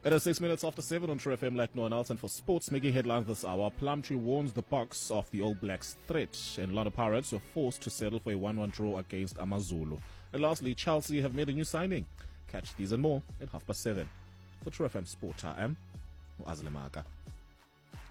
It is 6 minutes after 7 on True FM, like no one else. And for sports, making headlines this hour, Plumtree warns the Bucks of the All Blacks' threat, and Orlando Pirates were forced to settle for a 1-1 draw against Amazulu. And lastly, Chelsea have made a new signing. Catch these and more at 7:30. For True FM Sport, I am Azlemaka.